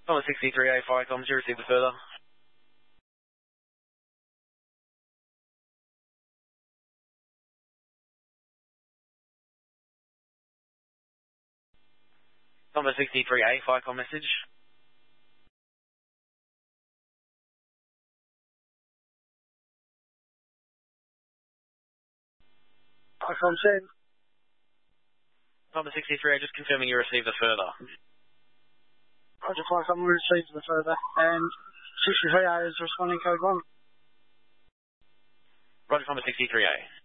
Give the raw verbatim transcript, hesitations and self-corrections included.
Number sixty-three A, fire comms, you received the further. Number sixty-three A, fire comm message. fire comm send. Number sixty-three A, just confirming you received the further. Roger, fire comm, we received the further. And sixty-three A is responding code one. Roger, number sixty-three A.